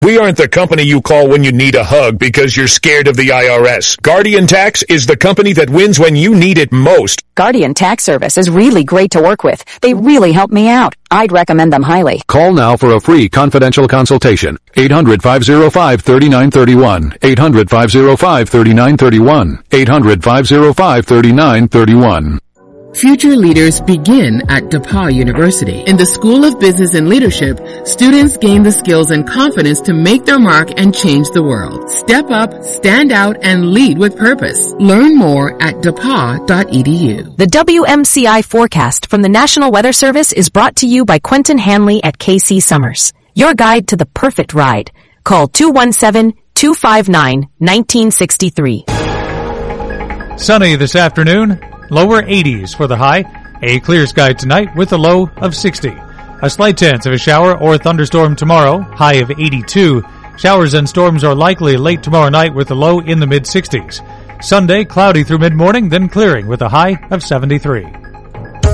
We aren't the company you call when you need a hug because you're scared of the IRS. Guardian Tax is the company that wins when you need it most. Guardian Tax Service is really great to work with. They really help me out. I'd recommend them highly. Call now for a free confidential consultation. 800-505-3931. 800-505-3931. 800-505-3931. Future leaders begin at DePauw University. In the School of Business and Leadership, students gain the skills and confidence to make their mark and change the world. Step up, stand out, and lead with purpose. Learn more at depaw.edu. The WMCI forecast from the National Weather Service is brought to you by Quentin Hanley at KC Summers. Your guide to the perfect ride. Call 217-259-1963. Sunny this afternoon. Lower 80s for the high. A clear sky tonight with a low of 60. A slight chance of a shower or thunderstorm tomorrow, high of 82. Showers and storms are likely late tomorrow night with a low in the mid-60s. Sunday, cloudy through mid-morning, then clearing with a high of 73.